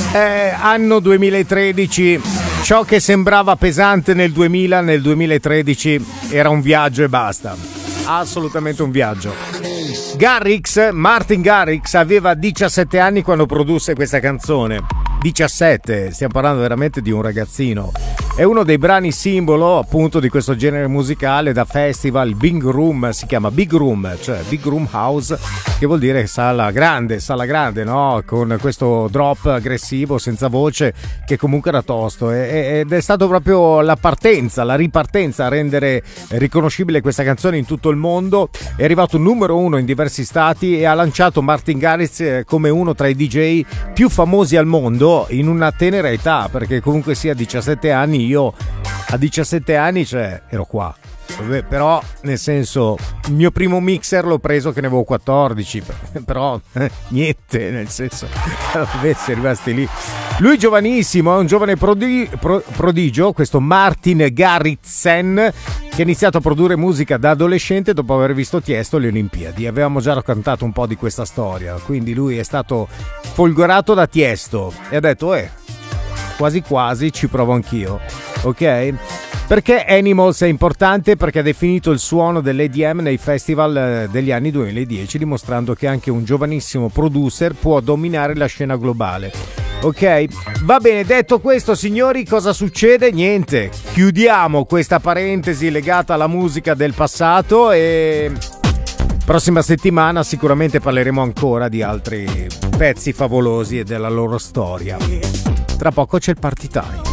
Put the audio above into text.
Anno 2013, ciò che sembrava pesante nel 2000, nel 2013 era un viaggio e basta. Assolutamente un viaggio. Martin Garrix aveva 17 anni quando produsse questa canzone. 17, stiamo parlando veramente di un ragazzino. È uno dei brani simbolo appunto di questo genere musicale da festival. Big Room, si chiama Big Room, cioè Big Room House, che vuol dire sala grande, no? Con questo drop aggressivo senza voce che comunque era tosto, ed è stato proprio la ripartenza a rendere riconoscibile questa canzone in tutto il mondo. È arrivato numero 1 in diversi stati e ha lanciato Martin Garrix come uno tra i DJ più famosi al mondo in una tenera età, perché comunque sia 17 anni. Io a 17 anni, cioè, ero qua. Vabbè, però, nel senso, il mio primo mixer l'ho preso che ne avevo 14, però niente, nel senso, vabbè, si è rimasti lì. Lui giovanissimo, è un giovane prodigio, questo Martin Garrixen, che ha iniziato a produrre musica da adolescente dopo aver visto Tiesto alle Olimpiadi. Avevamo già raccontato un po' di questa storia, quindi lui è stato folgorato da Tiesto e ha detto, quasi quasi ci provo anch'io, ok? Perché Animals è importante? Perché ha definito il suono dell'EDM nei festival degli anni 2010, dimostrando che anche un giovanissimo producer può dominare la scena globale. Ok? Va bene, detto questo, signori, cosa succede? Niente, chiudiamo questa parentesi legata alla musica del passato e prossima settimana sicuramente parleremo ancora di altri pezzi favolosi e della loro storia. Tra poco c'è il Party Time.